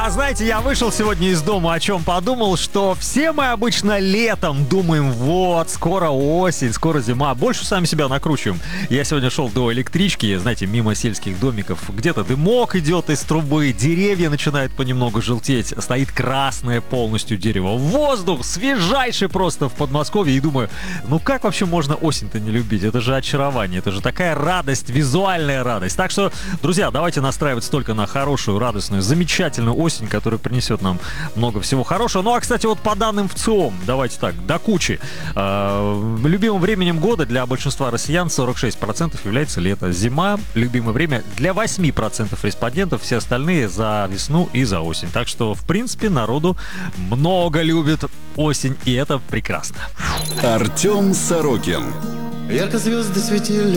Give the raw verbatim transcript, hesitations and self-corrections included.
А знаете, я вышел сегодня из дома, о чем подумал, что все мы обычно летом думаем, вот, скоро осень, скоро зима, больше сами себя накручиваем. Я сегодня шел до электрички, знаете, мимо сельских домиков, где-то дымок идет из трубы, деревья начинают понемногу желтеть, стоит красное полностью дерево, воздух свежайший просто в Подмосковье, и думаю, ну как вообще можно осень-то не любить? Это же очарование, это же такая радость, визуальная радость. Так что, друзья, давайте настраиваться только на хорошую, радостную, замечательную осень, которая принесет нам много всего хорошего. Ну, а, кстати, вот по данным ВЦИОМ, давайте так, до кучи. Э, любимым временем года для большинства россиян сорок шесть процентов является лето. Зима — любимое время для восемь процентов респондентов, все остальные за весну и за осень. Так что, в принципе, народу много любит осень, и это прекрасно. Артем Сорокин. Ярко звезды светили